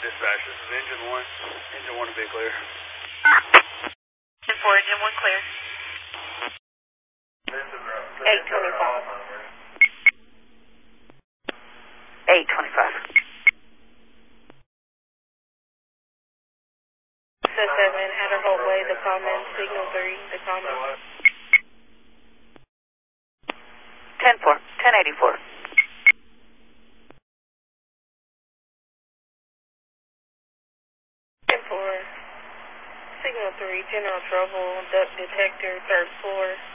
Dispatch, this is engine 1. Engine 1 to be clear. 10-4, engine 1 clear. 825. 825. 7, Outer Holt Way, the common, signal 3, the common. 10-4, 1084. 10-4, signal 3, general trouble, duct detector, 3rd floor.